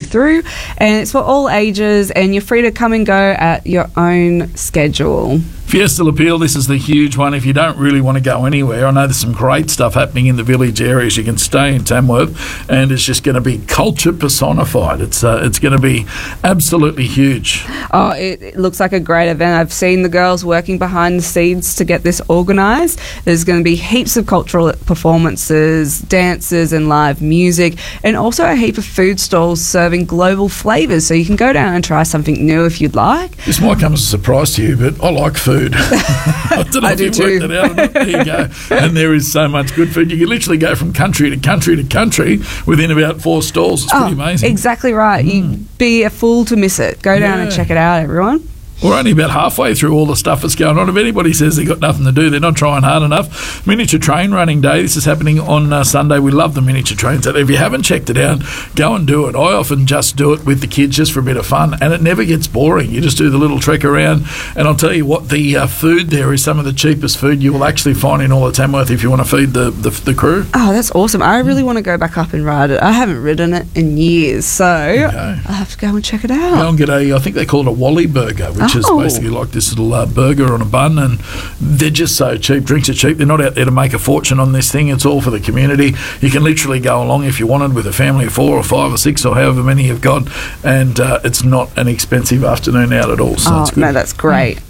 through, and it's for all ages, and you're free to come and go at your own schedule. Fiesta La Peel, this is the huge one. If you don't really want to go anywhere, I know there's some great stuff happening in the village areas. You can stay in Tamworth, and it's just going to be culture personified. It's going to be absolutely huge. Oh, it looks like a great event. I've seen the girls working behind the scenes to get this organised. There's going to be heaps of cultural performances, dances and live music, and also a heap of food stalls serving global flavours, so you can go down and try something new if you'd like. This might come as a surprise to you, but I like food. I don't know I if do you too. worked it out or not. There you go. And there is so much good food. You can literally go from country to country to country within about 4 stalls. It's pretty amazing. Exactly right. You'd be a fool to miss it. Go down and check it out, everyone. We're only about halfway through all the stuff that's going on. If anybody says they've got nothing to do, they're not trying hard enough. Miniature Train Running Day. This is happening on Sunday. We love the miniature trains. If you haven't checked it out, go and do it. I often just do it with the kids just for a bit of fun, and it never gets boring. You just do the little trek around, and I'll tell you what, the food there is some of the cheapest food you will actually find in all of Tamworth if you want to feed the crew. Oh, that's awesome. I really want to go back up and ride it. I haven't ridden it in years, so I'll have to go and check it out. Go and get I think they call it a Wally burger, which is basically like this little burger on a bun, and they're just so cheap. Drinks are cheap. They're not out there to make a fortune on this thing. It's all for the community. You can literally go along if you wanted with a family of 4 or 5 or 6 or however many you've got, and it's not an expensive afternoon out at all. So it's good. No, that's great.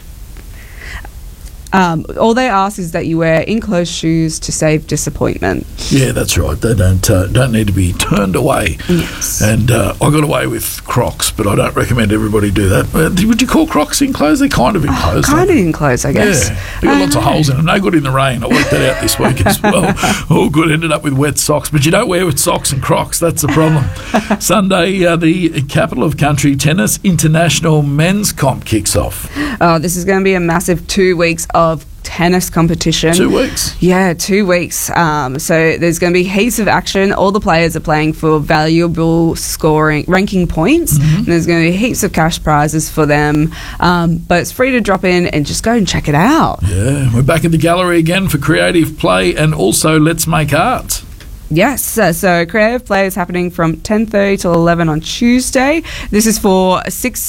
All they ask is that you wear enclosed shoes to save disappointment. Yeah, that's right. They don't need to be turned away. Yes. And I got away with Crocs, but I don't recommend everybody do that. Would you call Crocs enclosed? They're kind of enclosed. Kind of enclosed, I guess. Yeah. They got lots of holes in them. No good in the rain. I worked that out this week as well. All good. Ended up with wet socks. But you don't wear with socks and Crocs. That's the problem. Sunday, the capital of country tennis international men's comp kicks off. Oh, this is going to be a massive 2 weeks of tennis competition. 2 weeks? Yeah, 2 weeks. So there's going to be heaps of action. All the players are playing for valuable ranking points. And there's going to be heaps of cash prizes for them. But it's free to drop in and just go and check it out. Yeah, we're back at the gallery again for creative play and also Let's Make Art. Yes, so Creative Play is happening from 10:30 till 11 on Tuesday. This is for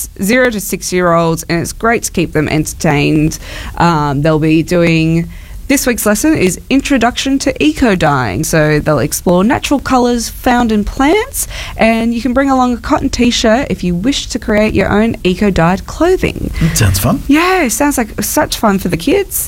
0 to 6 year olds, and it's great to keep them entertained. They'll be doing... This week's lesson is Introduction to Eco-Dyeing. So they'll explore natural colours found in plants, and you can bring along a cotton t-shirt if you wish to create your own eco-dyed clothing. That sounds fun. Yeah, it sounds like such fun for the kids.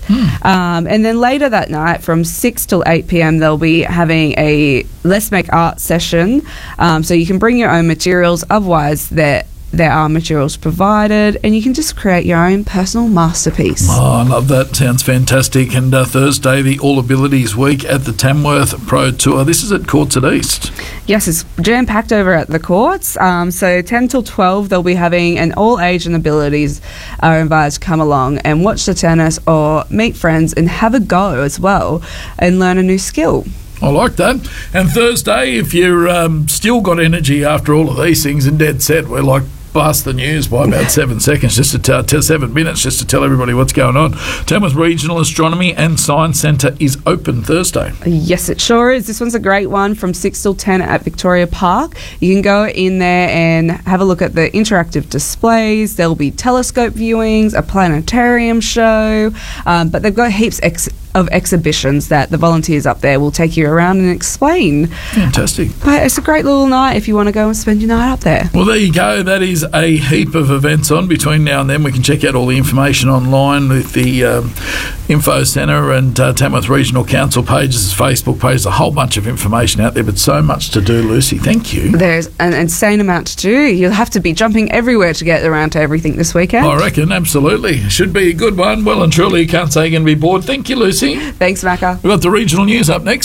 And then later that night from 6 till 8 p.m. they'll be having a Let's Make Art session. So you can bring your own materials. Otherwise, there are materials provided, and you can just create your own personal masterpiece. Oh, I love that. Sounds fantastic. And Thursday, the All Abilities Week at the Tamworth Pro Tour. This is at Courts at East. Yes, it's jam-packed over at the courts. So 10 till 12, they'll be having an all age and abilities are invited to come along and watch the tennis or meet friends and have a go as well and learn a new skill. I like that. And Thursday, if you're still got energy after all of these things and dead set, we're like blast the news by about 7 seconds, just to 7 minutes, just to tell everybody what's going on. Tamworth Regional Astronomy and Science Centre is open Thursday. Yes, it sure is. This one's a great one from 6 till 10 at Victoria Park. You can go in there and have a look at the interactive displays. There'll be telescope viewings, a planetarium show, but they've got heaps of exhibitions that the volunteers up there will take you around and explain. Fantastic. But it's a great little night if you want to go and spend your night up there. Well, there you go. That is a heap of events on between now and then. We can check out all the information online with the Info Centre and Tamworth Regional Council pages, Facebook pages, a whole bunch of information out there, but so much to do, Lucy. Thank you. There's an insane amount to do. You'll have to be jumping everywhere to get around to everything this weekend. I reckon, absolutely. Should be a good one. Well and truly, you can't say you're going to be bored. Thank you, Lucy. Thanks, Macca. We've got the regional news up next.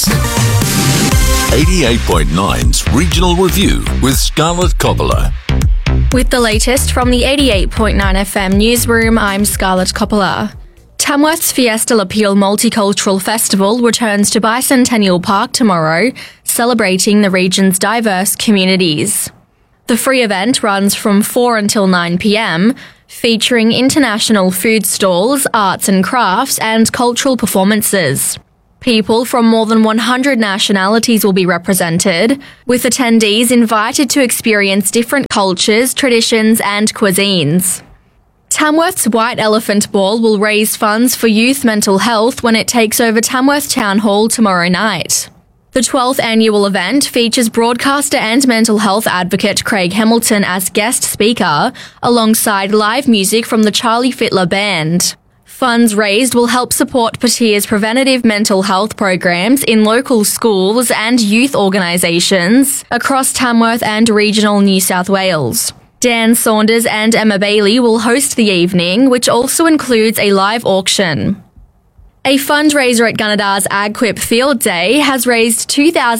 88.9's Regional Review with Scarlett Coppola. With the latest from the 88.9 FM newsroom, I'm Scarlett Coppola. Tamworth's Fiesta La Peel Multicultural Festival returns to Bicentennial Park tomorrow, celebrating the region's diverse communities. The free event runs from 4 until 9 p.m, featuring international food stalls, arts and crafts, and cultural performances. People from more than 100 nationalities will be represented, with attendees invited to experience different cultures, traditions and cuisines. Tamworth's White Elephant Ball will raise funds for youth mental health when it takes over Tamworth Town Hall tomorrow night. The 12th annual event features broadcaster and mental health advocate Craig Hamilton as guest speaker, alongside live music from the Charlie Fittler Band. Funds raised will help support Patea's preventative mental health programs in local schools and youth organisations across Tamworth and regional New South Wales. Dan Saunders and Emma Bailey will host the evening, which also includes a live auction. A fundraiser at Gunnedar's AgQuip Field Day has raised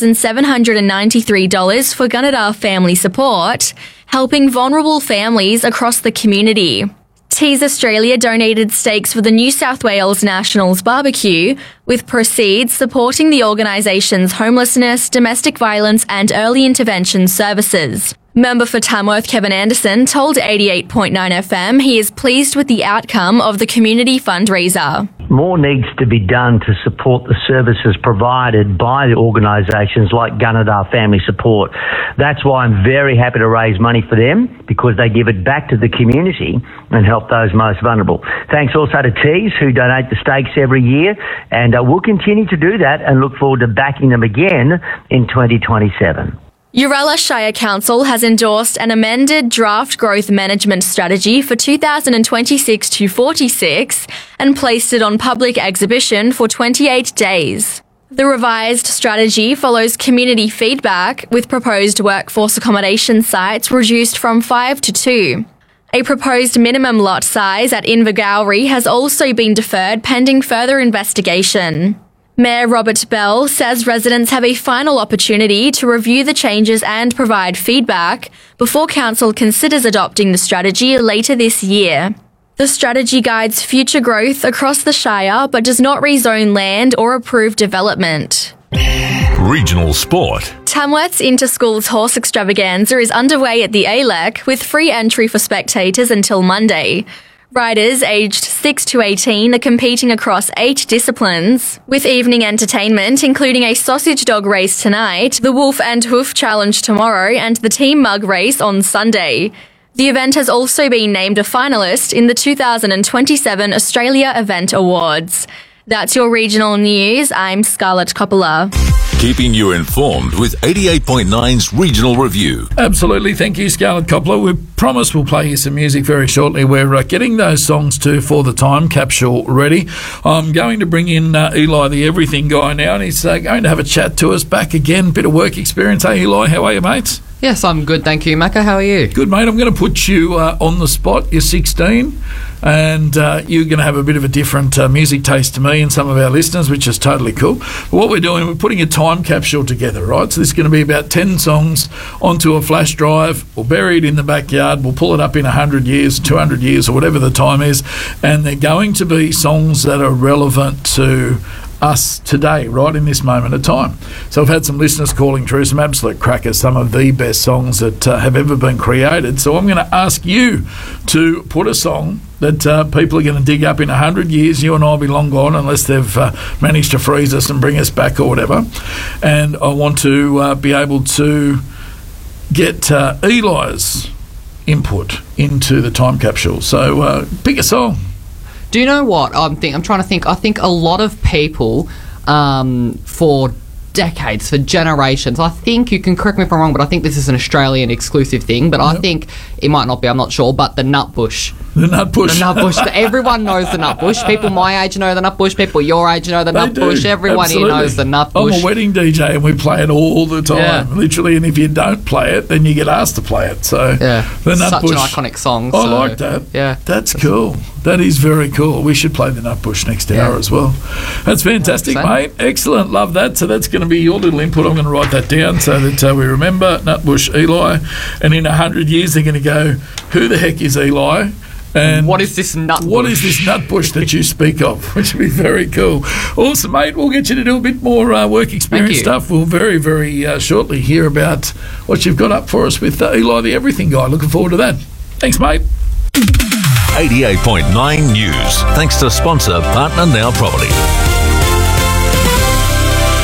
$2,793 for Gunnedar family support, helping vulnerable families across the community. Tees Australia donated steaks for the New South Wales Nationals barbecue, with proceeds supporting the organisation's homelessness, domestic violence and early intervention services. Member for Tamworth Kevin Anderson told 88.9 FM he is pleased with the outcome of the community fundraiser. More needs to be done to support the services provided by the organisations like Gunnedah Family Support. That's why I'm very happy to raise money for them, because they give it back to the community and help those most vulnerable. Thanks also to Tees, who donate the steaks every year, and we'll continue to do that and look forward to backing them again in 2027. Uralla Shire Council has endorsed an amended draft growth management strategy for 2026-46 and placed it on public exhibition for 28 days. The revised strategy follows community feedback, with proposed workforce accommodation sites reduced from 5 to 2. A proposed minimum lot size at Invergowrie has also been deferred pending further investigation. Mayor Robert Bell says residents have a final opportunity to review the changes and provide feedback before council considers adopting the strategy later this year. The strategy guides future growth across the Shire but does not rezone land or approve development. Regional sport. Tamworth's Interschools Horse Extravaganza is underway at the ALEC, with free entry for spectators until Monday. Riders aged 6 to 18 are competing across 8 disciplines, with evening entertainment including a sausage dog race tonight, the Wolf and Hoof Challenge tomorrow, and the Team Mug race on Sunday. The event has also been named a finalist in the 2027 Australia Event Awards. That's your regional news. I'm Scarlett Coppola. Keeping you informed with 88.9's Regional Review. Absolutely. Thank you, Scarlett Coppola. We promise we'll play you some music very shortly. We're getting those songs too for the time capsule ready. I'm going to bring in Eli, the everything guy now, and he's going to have a chat to us back again. Bit of work experience. Hey, Eli, how are you, mates? Yes, I'm good, thank you, Macca. How are you? Good, mate. I'm going to put you on the spot. You're 16, and you're going to have a bit of a different music taste to me and some of our listeners, which is totally cool. But what we're doing, we're putting a time capsule together, right? So this is going to be about 10 songs onto a flash drive. We'll bury it in the backyard. We'll pull it up in 100 years, 200 years, or whatever the time is, and they're going to be songs that are relevant to us today, right in this moment of time. So I've had some listeners calling through, some absolute crackers, some of the best songs that have ever been created. So I'm going to ask you to put a song that people are going to dig up in 100 years. You and I will be long gone unless they've managed to freeze us and bring us back or whatever. And I want to be able to get Eli's input into the time capsule. So pick a song. Do you know what I'm trying to think. I think a lot of people, for decades, for generations, I think, you can correct me if I'm wrong, but I think this is an Australian exclusive thing, but I think it might not be, I'm not sure, but the Nutbush. The Nutbush. The Nutbush. Everyone knows the Nutbush. People my age know the Nutbush. People your age know the Nutbush. Everyone Absolutely. here knows the Nutbush. I'm a wedding DJ and we play it all the time, literally. And if you don't play it, then you get asked to play it. So the Nutbush, such an iconic song. I like that. Yeah, that's cool. That is very cool. We should play the Nutbush next hour as well. That's fantastic, 100%. Mate. Excellent. Love that. So that's going to be your little input. I'm going to write that down so that we remember Nutbush Eli. And in 100 years, they're going to go, who the heck is Eli? And what is this Nutbush? What is this Nutbush that you speak of? Which would be very cool. Awesome, mate. We'll get you to do a bit more work experience stuff. We'll very, very shortly hear about what you've got up for us with Eli, the everything guy. Looking forward to that. Thanks, mate. 88.9 News. Thanks to sponsor Partner Now Property.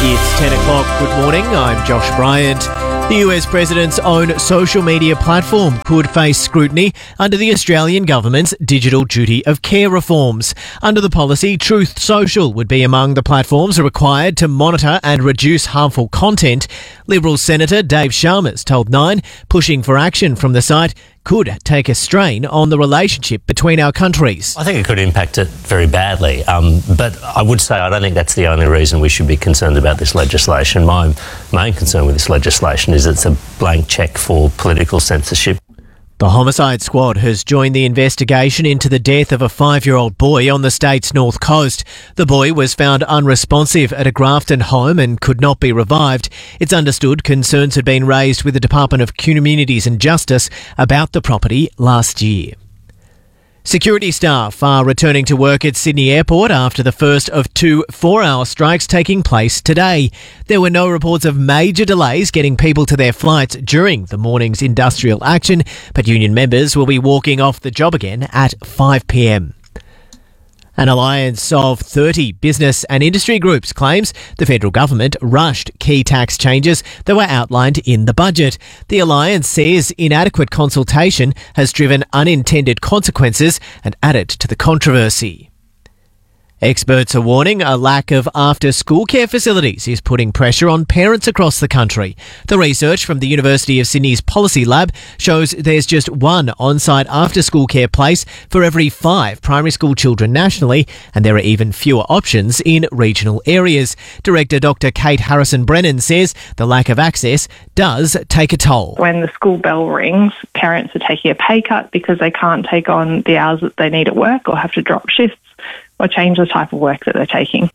It's 10 o'clock. Good morning. I'm Josh Bryant. The US President's own social media platform could face scrutiny under the Australian government's digital duty of care reforms. Under the policy, Truth Social would be among the platforms required to monitor and reduce harmful content. Liberal Senator Dave Chalmers told Nine pushing for action from the site could take a strain on the relationship between our countries. I think it could impact it very badly, but I would say I don't think that's the only reason we should be concerned about this legislation. My main concern with this legislation is it's a blank cheque for political censorship. The Homicide Squad has joined the investigation into the death of a 5-year-old boy on the state's north coast. The boy was found unresponsive at a Grafton home and could not be revived. It's understood concerns had been raised with the Department of Communities and Justice about the property last year. Security staff are returning to work at Sydney Airport after the first of 2 4-hour strikes taking place today. There were no reports of major delays getting people to their flights during the morning's industrial action, but union members will be walking off the job again at 5 p.m. An alliance of 30 business and industry groups claims the federal government rushed key tax changes that were outlined in the budget. The alliance says inadequate consultation has driven unintended consequences and added to the controversy. Experts are warning a lack of after-school care facilities is putting pressure on parents across the country. The research from the University of Sydney's Policy Lab shows there's just 1 on-site after-school care place for every 5 primary school children nationally, and there are even fewer options in regional areas. Director Dr. Kate Harrison-Brennan says the lack of access does take a toll. When the school bell rings, parents are taking a pay cut because they can't take on the hours that they need at work or have to drop shifts or change the type of work that they're taking.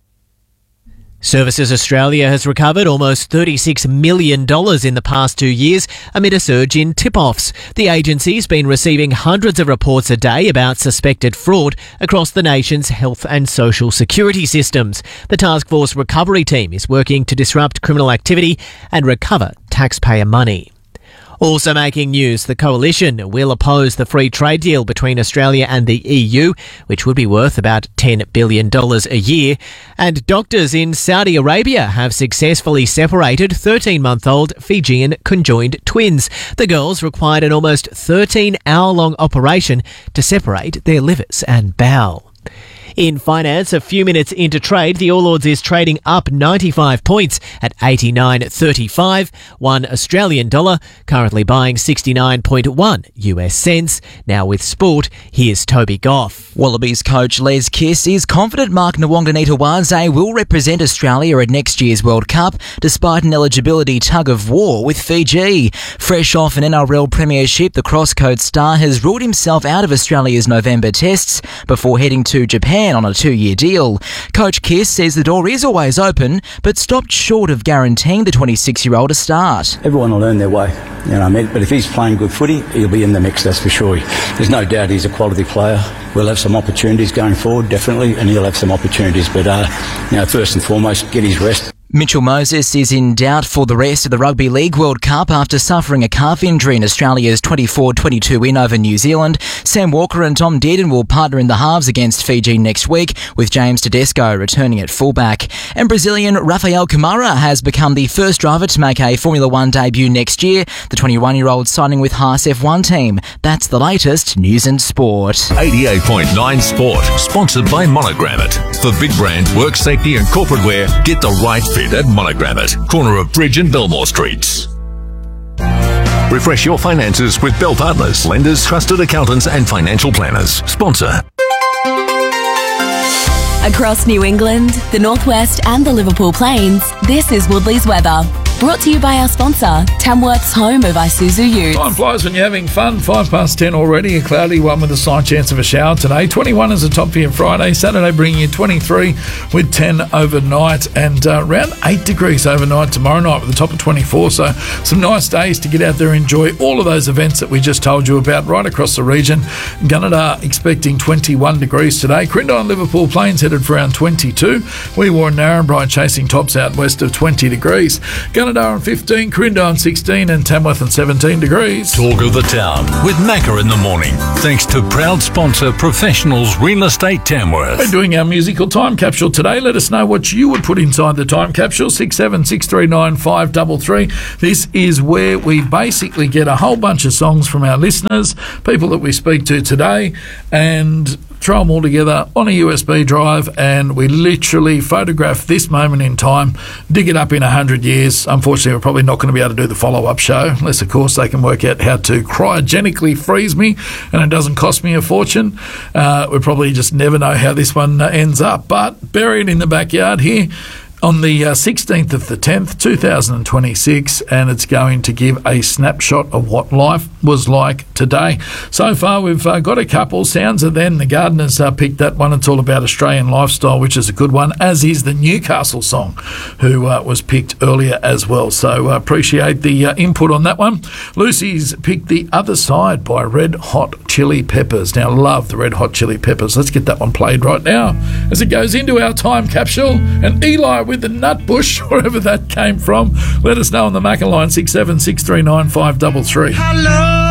Services Australia has recovered almost $36 million in the past 2 years amid a surge in tip-offs. The agency's been receiving hundreds of reports a day about suspected fraud across the nation's health and social security systems. The Task Force Recovery Team is working to disrupt criminal activity and recover taxpayer money. Also making news, the coalition will oppose the free trade deal between Australia and the EU, which would be worth about $10 billion a year. And doctors in Saudi Arabia have successfully separated 13-month-old Fijian conjoined twins. The girls required an almost 13-hour-long operation to separate their livers and bowel. In finance, a few minutes into trade, the All Ords is trading up 95 points at 89.35. 1 Australian dollar currently buying 69.1 US cents. Now with sport, here's Toby Goff. Wallabies coach Les Kiss is confident Mark Nwanganita-Waze will represent Australia at next year's World Cup despite an eligibility tug-of-war with Fiji. Fresh off an NRL premiership, the cross-code star has ruled himself out of Australia's November tests before heading to Japan on a 2-year deal. Coach Kiss says the door is always open, but stopped short of guaranteeing the 26-year-old a start. Everyone will earn their way, but if he's playing good footy, he'll be in the mix, that's for sure. There's no doubt he's a quality player. We'll have some opportunities going forward, definitely, and he'll have some opportunities, but first and foremost, get his rest. Mitchell Moses is in doubt for the rest of the Rugby League World Cup after suffering a calf injury in Australia's 24-22 win over New Zealand. Sam Walker and Tom Dearden will partner in the halves against Fiji next week, with James Tedesco returning at fullback. And Brazilian Rafael Camara has become the first driver to make a Formula One debut next year, the 21-year-old signing with Haas F1 team. That's the latest news and sport. 88.9 Sport, sponsored by Monogrammet. For big brand, work safety and corporate wear, get the right fit at Monogrammet, corner of Bridge and Belmore Streets. Refresh your finances with Bell Partners, lenders, trusted accountants and financial planners. Sponsor. Across New England, the Northwest and the Liverpool Plains, this is Woodley's weather. Brought to you by our sponsor, Tamworth's home of Isuzu Utes. Time flies when you're having fun. 10:05 already. A cloudy one with a slight chance of a shower today. 21 is a top for you Friday. Saturday bringing you 23 with 10 overnight and around 8 degrees overnight tomorrow night with a top of 24. So some nice days to get out there and enjoy all of those events that we just told you about right across the region. Gunnedah expecting 21 degrees today. Crindon, Liverpool Plains headed for around 22. We wore Narrabri chasing tops out west of 20 degrees. Gunnedah Gunnedah on 15, Corinda on 16 and Tamworth on 17 degrees. Talk of the Town with Macca in the morning. Thanks to proud sponsor Professionals Real Estate Tamworth. We're doing our musical time capsule today. Let us know what you would put inside the time capsule. 67639533. This is where we basically get a whole bunch of songs from our listeners, people that we speak to today, and throw them all together on a USB drive, and we literally photograph this moment in time, dig it up in 100 years. Unfortunately, we're probably not going to be able to do the follow-up show, unless, of course, they can work out how to cryogenically freeze me, and it doesn't cost me a fortune. We'll probably just never know how this one ends up. But buried in the backyard here, on the 16th of the 10th, 2026, and it's going to give a snapshot of what life was like today. So far, we've got a couple. Sounds of Then. The Gardeners picked that one. It's all about Australian lifestyle, which is a good one, as is the Newcastle song, who was picked earlier as well. So appreciate the input on that one. Lucy's picked The Other Side by Red Hot Chili Peppers. Now, love the Red Hot Chili Peppers. Let's get that one played right now as it goes into our time capsule. And Eli with the nut bush, wherever that came from. Let us know on the Macca line, 67639533.